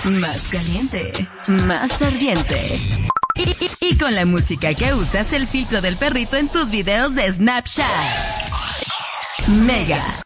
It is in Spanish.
más caliente, más ardiente. Y con la música que usas, el filtro del perrito en tus videos de Snapchat. Mega.